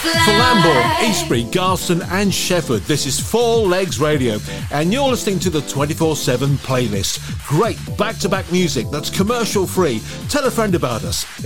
For Lambourne, Eastbury, Garston and Shefford, this is Four Legs Radio, and you're listening to the 24/7 playlist. Great back-to-back music that's commercial free. Tell a friend about us.